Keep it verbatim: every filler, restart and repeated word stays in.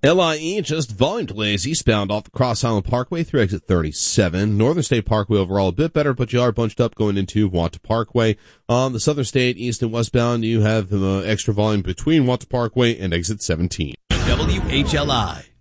L I E, just volume delays eastbound off the Cross Island Parkway through exit thirty-seven. Northern State Parkway overall a bit better, but you are bunched up going into Wanta Parkway. On the Southern State, east and westbound, you have uh, extra volume between Wanta Parkway and exit seventeen. W H L I